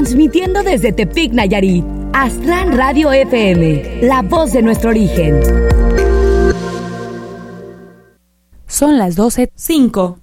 Transmitiendo desde Tepic, Nayarit. Aztlán Radio FM, la voz de nuestro origen. Son las 12:05.